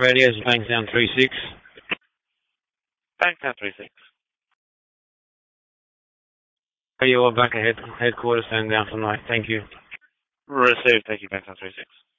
Radio is Bankstown 36. Bankstown 36. Are you all back at headquarters and down for the night? Thank you. Received. Thank you, Bankstown 36.